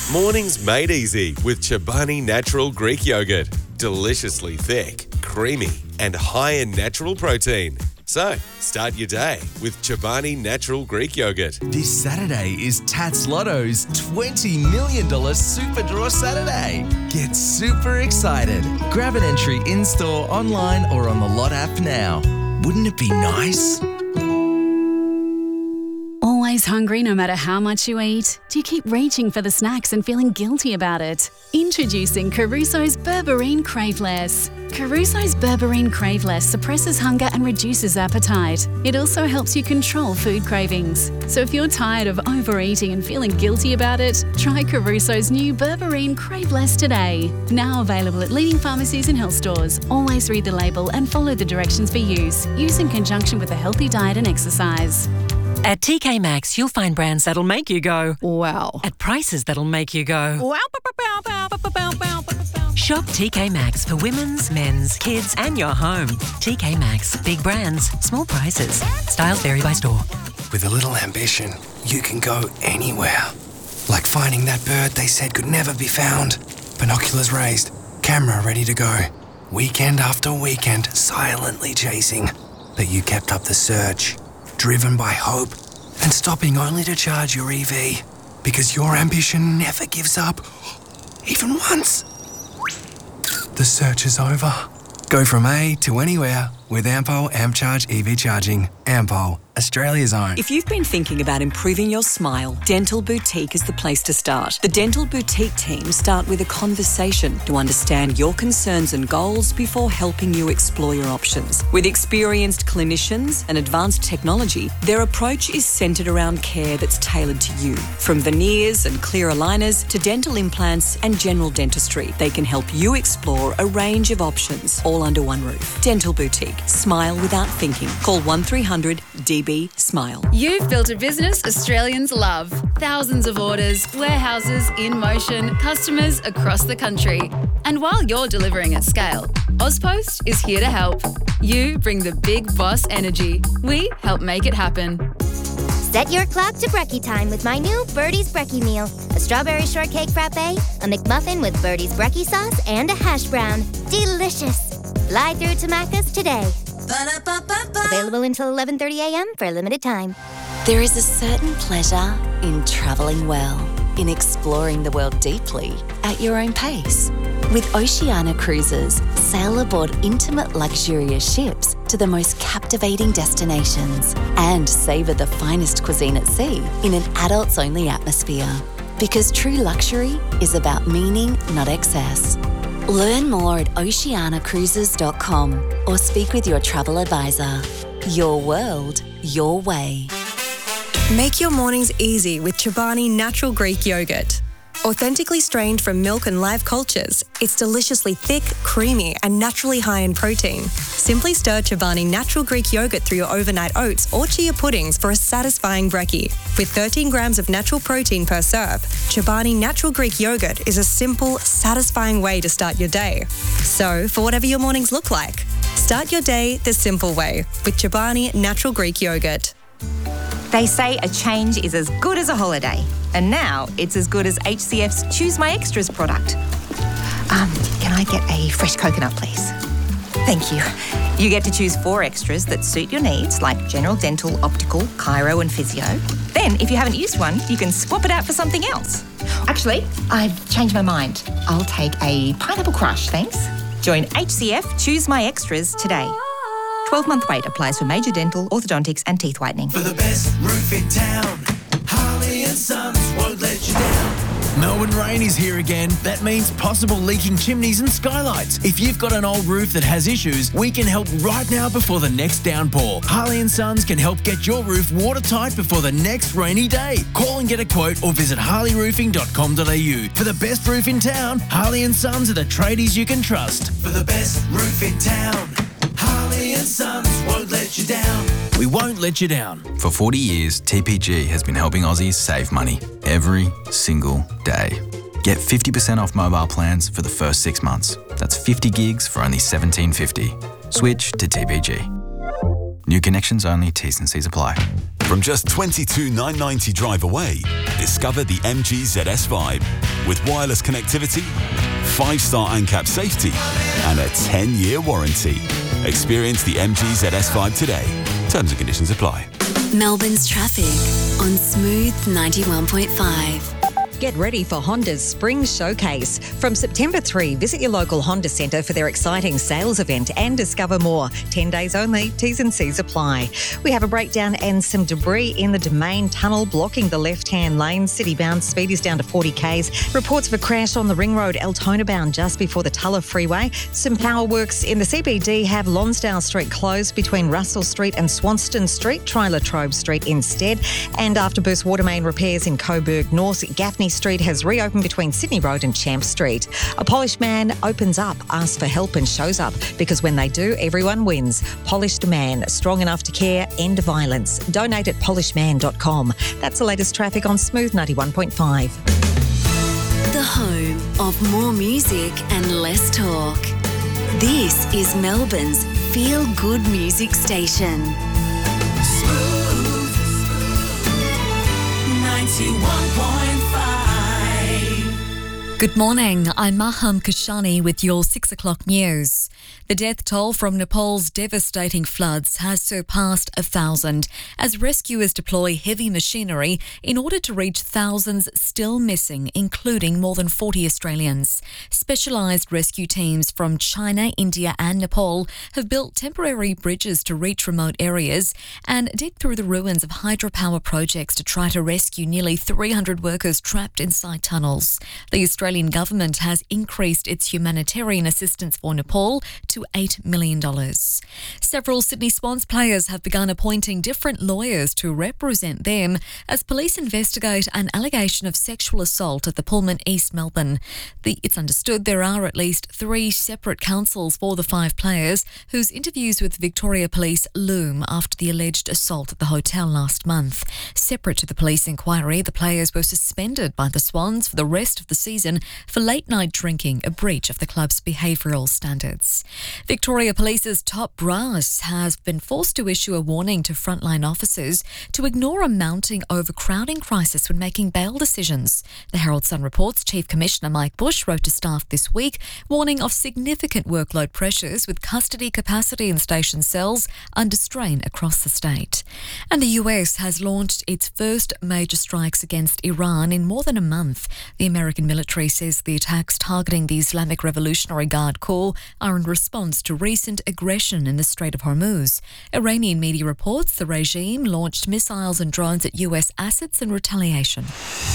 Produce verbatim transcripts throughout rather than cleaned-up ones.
Mornings made easy with Chobani Natural Greek Yogurt. Deliciously thick, creamy, and high in natural protein. So, start your day with Chobani Natural Greek Yogurt. This Saturday is Tats Lotto's twenty million dollars Super Draw Saturday. Get super excited. Grab an entry in-store, online, or on the Lot app now. Wouldn't it be nice? Always hungry no matter how much you eat? Do you keep reaching for the snacks and feeling guilty about it? Introducing Caruso's Berberine Craveless. Caruso's Berberine Craveless suppresses hunger and reduces appetite. It also helps you control food cravings. So if you're tired of overeating and feeling guilty about it, try Caruso's new Berberine Craveless today. Now available at leading pharmacies and health stores. Always read the label and follow the directions for use. Use in conjunction with a healthy diet and exercise. At T K Maxx, you'll find brands that'll make you go, wow. At prices that'll make you go, wow. Shop T K Maxx for women's, men's, kids and your home. T K Maxx. Big brands, small prices. Styles vary by store. With a little ambition, you can go anywhere. Like finding that bird they said could never be found. Binoculars raised, camera ready to go. Weekend after weekend, silently chasing. But you kept up the search. Driven by hope and stopping only to charge your E V because your ambition never gives up, even once. The search is over. Go from A to anywhere with Ampol AmpCharge E V charging. Ampol, Australia's own. If you've been thinking about improving your smile, Dental Boutique is the place to start. The Dental Boutique team start with a conversation to understand your concerns and goals before helping you explore your options. With experienced clinicians and advanced technology, their approach is centred around care that's tailored to you. From veneers and clear aligners to dental implants and general dentistry, they can help you explore a range of options, all under one roof. Dental Boutique. Smile without thinking. Call one three hundred D B SMILE. You've built a business Australians love. Thousands of orders, warehouses in motion, customers across the country. And while you're delivering at scale, Ozpost is here to help. You bring the big boss energy. We help make it happen. Set your clock to brekkie time with my new Birdie's Brekkie meal. A strawberry shortcake frappe, a McMuffin with Birdie's Brekkie sauce, and a hash brown. Delicious. Fly through to Macca's today. Ba-da-ba-ba-ba. Available until eleven thirty a.m. for a limited time. There is a certain pleasure in travelling well, in exploring the world deeply at your own pace. With Oceania Cruises, sail aboard intimate luxurious ships to the most captivating destinations and savour the finest cuisine at sea in an adults-only atmosphere. Because true luxury is about meaning, not excess. Learn more at oceania cruises dot com or speak with your travel advisor. Your world, your way. Make your mornings easy with Chobani Natural Greek Yogurt. Authentically strained from milk and live cultures, it's deliciously thick, creamy, and naturally high in protein. Simply stir Chobani Natural Greek Yogurt through your overnight oats or chia puddings for a satisfying brekkie. With thirteen grams of natural protein per serve, Chobani Natural Greek Yogurt is a simple, satisfying way to start your day. So, for whatever your mornings look like, start your day the simple way with Chobani Natural Greek Yogurt. They say a change is as good as a holiday, and now it's as good as H C F's Choose My Extras product. Um, can I get a fresh coconut, please? Thank you. You get to choose four extras that suit your needs, like general dental, optical, chiro and physio. Then, if you haven't used one, you can swap it out for something else. Actually, I've changed my mind. I'll take a pineapple crush, thanks. Join H C F Choose My Extras today. twelve-month wait applies for major dental, orthodontics and teeth whitening. For the best roof in town, Harley and Sons won't let you down. Melbourne rain is here again. That means possible leaking chimneys and skylights. If you've got an old roof that has issues, we can help right now before the next downpour. Harley and Sons can help get your roof watertight before the next rainy day. Call and get a quote or visit harley roofing dot com dot a u. For the best roof in town, Harley and Sons are the tradies you can trust. For the best roof in town, Harley and Sons won't let you down. We won't let you down. For forty years, T P G has been helping Aussies save money every single day. Get fifty percent off mobile plans for the first six months. That's fifty gigs for only seventeen fifty. Switch to T P G. New connections only, T's and C's apply. From just twenty-two thousand nine hundred ninety drive away, discover the M G Z S Vibe. With wireless connectivity, five-star ANCAP safety, and a ten-year warranty. Experience the M G Z S Vibe today. Terms and conditions apply. Melbourne's traffic on Smooth ninety-one point five. Get ready for Honda's Spring Showcase. From September third, visit your local Honda Centre for their exciting sales event and discover more. ten days only, T's and C's apply. We have a breakdown and some debris in the Domain Tunnel blocking the left-hand lane. City-bound speed is down to forty kays. Reports of a crash on the Ring Road, Altona bound just before the Tulla Freeway. Some power works in the C B D have Lonsdale Street closed between Russell Street and Swanston Street. Try Latrobe Street instead. And after burst water main repairs in Coburg North, Gaffney Street has reopened between Sydney Road and Champ Street. A Polished Man opens up, asks for help and shows up, because when they do, everyone wins. Polished Man, strong enough to care, end violence. Donate at polished man dot com. That's the latest traffic on Smooth ninety-one point five. The home of more music and less talk. This is Melbourne's feel-good music station. Smooth ninety-one point five. Good morning, I'm Maham Kashani with your six o'clock news. The death toll from Nepal's devastating floods has surpassed a thousand as rescuers deploy heavy machinery in order to reach thousands still missing, including more than forty Australians. Specialised rescue teams from China, India and Nepal have built temporary bridges to reach remote areas and dig through the ruins of hydropower projects to try to rescue nearly three hundred workers trapped inside tunnels. The Australian government has increased its humanitarian assistance for Nepal to eight million dollars. Several Sydney Swans players have begun appointing different lawyers to represent them as police investigate an allegation of sexual assault at the Pullman East Melbourne. The, it's understood there are at least three separate counsels for the five players whose interviews with Victoria Police loom after the alleged assault at the hotel last month. Separate to the police inquiry, the players were suspended by the Swans for the rest of the season for late-night drinking, a breach of the club's behavioural standards. Victoria Police's top brass has been forced to issue a warning to frontline officers to ignore a mounting overcrowding crisis when making bail decisions. The Herald Sun reports Chief Commissioner Mike Bush wrote to staff this week, warning of significant workload pressures with custody capacity in station cells under strain across the state. And the U S has launched its first major strikes against Iran in more than a month. The American military says the attacks targeting the Islamic Revolutionary Guard Corps are in response to recent aggression in the Strait of Hormuz. Iranian media reports the regime launched missiles and drones at U S assets in retaliation.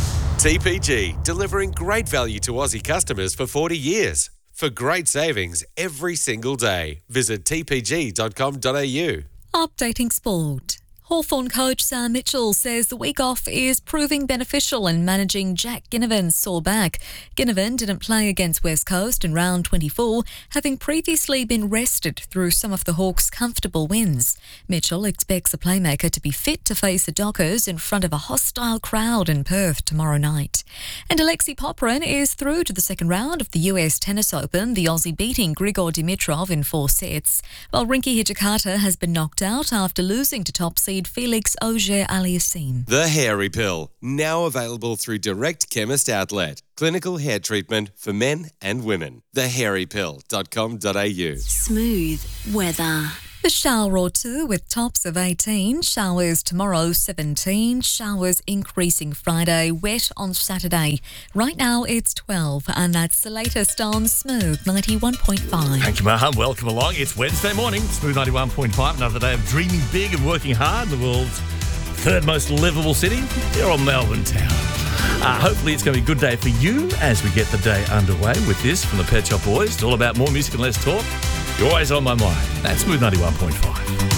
T P G, delivering great value to Aussie customers for forty years. For great savings every single day, visit t p g dot com dot a u. Updating sport. Hawthorn coach Sam Mitchell says the week off is proving beneficial in managing Jack Ginnivan's sore back. Ginnivan didn't play against West Coast in round twenty-four, having previously been rested through some of the Hawks' comfortable wins. Mitchell expects the playmaker to be fit to face the Dockers in front of a hostile crowd in Perth tomorrow night. And Alexei Popyrin is through to the second round of the U S Tennis Open, the Aussie beating Grigor Dimitrov in four sets, while Rinky Hijikata has been knocked out after losing to top seed Felix Auger-Aliassime. The Hairy Pill, now available through Direct Chemist Outlet. Clinical hair treatment for men and women. the hairy pill dot com dot a u. Smooth weather. The shower or two with tops of eighteen, showers tomorrow seventeen, showers increasing Friday, wet on Saturday. Right now it's twelve and that's the latest on Smooth ninety-one point five. Thank you, Maham. Welcome along. It's Wednesday morning, Smooth ninety-one point five, another day of dreaming big and working hard in the world's third most livable city here on Melbourne Town. Uh, hopefully it's going to be a good day for you as we get the day underway with this from the Pet Shop Boys. It's all about more music and less talk. You're always on my mind. That's Smooth ninety-one point five.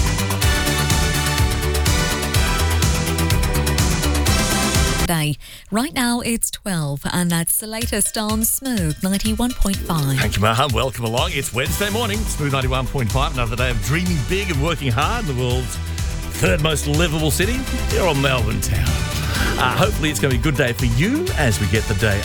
Day. Right now it's twelve and that's the latest on Smooth ninety-one point five. Thank you, Maham. Welcome along. It's Wednesday morning, Smooth ninety-one point five, another day of dreaming big and working hard in the world's third most livable city here on Melbourne Town. Uh, hopefully it's going to be a good day for you as we get the day